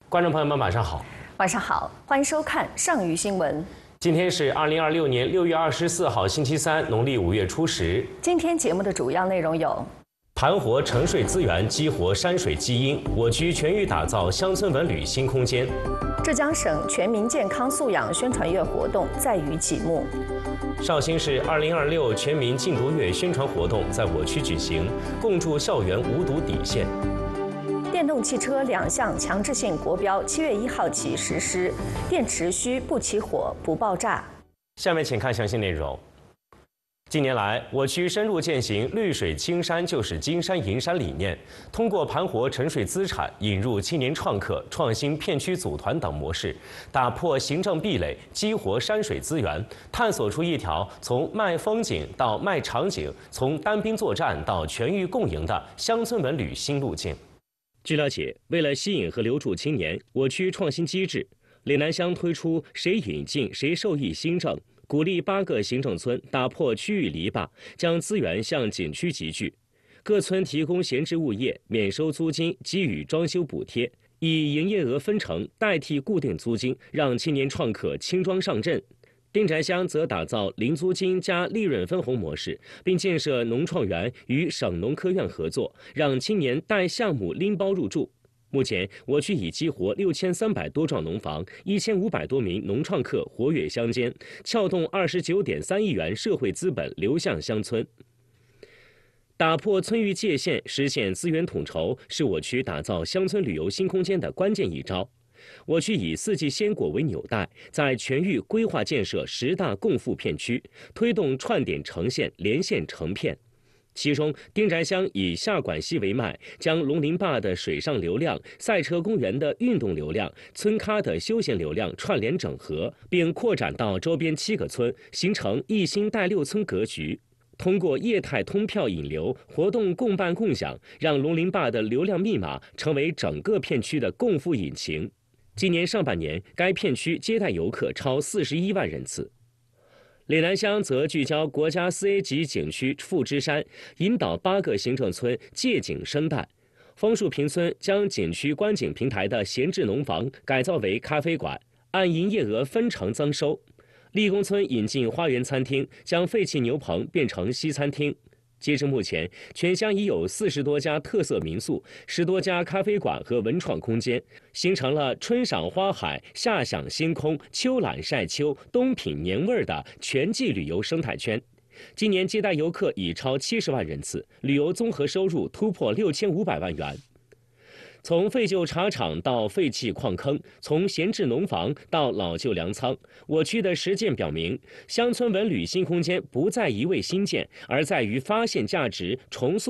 观众朋友们，晚上好。 晚上好，欢迎收看上虞新闻。 今天是2026年6月24号，星期三，农历5月初10。 今天节目的主要内容有： 盘活沉水资源，激活山水基因，我区全域打造乡村文旅新空间。 浙江省全民健康素养宣传月活动载于启幕。 绍兴市2026全民禁毒月宣传活动在我区举行，共筑校园无毒底线。 电动汽车2项强制性国标7月1号起实施，电池需不起火、不爆炸。 下面请看详细内容。近年来，我区深入践行“绿水青山就是金山银山”理念，通过盘活沉水资产、引入青年创客、创新片区组团等模式，打破行政壁垒，激活山水资源，探索出一条从卖风景到卖场景、从单兵作战到全域共赢的乡村文旅新路径。据了解，为了吸引和留住青年，我区创新机制，岭南乡推出“谁引进谁受益”新政。鼓励8个行政村打破区域篱笆，将资源向景区集聚。各村提供闲置物业，免收租金，给予装修补贴，以营业额分成代替固定租金，让青年创客轻装上阵。丁宅乡则打造零租金加利润分红模式，并建设农创园与省农科院合作，让青年带项目拎包入住。目前，我区已激活6300多幢农房，1500多名农创客活跃乡间，撬动29.3亿元社会资本流向乡村。打破村域界限，实现资源统筹，是我区打造乡村旅游新空间的关键一招。我区以四季鲜果为纽带，在全域规划建设10大共富片区，推动串点成线、连线成片。其中，丁宅乡以下管溪为脉，将龙鳞坝的水上流量、赛车公园的运动流量、村咖的休闲流量串联整合，并扩展到周边7个村，形成一心带6村格局。通过业态通票引流、活动共办共享，让龙鳞坝的流量密码成为整个片区的共富引擎。今年上半年，该片区接待游客超41万人次。岭南乡则聚焦国家4A 级景区富芝山，引导8个行政村借景生态。枫树坪村将景区观景平台的闲置农房改造为咖啡馆，按营业额分成增收。立功村引进花园餐厅，将废弃牛棚变成西餐厅。截至目前，全乡已有40多家特色民宿、10多家咖啡馆和文创空间，形成了春赏花海、夏享星空、秋览晒秋、冬品年味儿的全季旅游生态圈。今年接待游客已超70万人次，旅游综合收入突破6500万元。从废旧茶厂到废弃矿坑，从闲置农房到老旧粮仓，我区的实践表明，乡村文旅新空间不在一味新建，而在于发现价值、重塑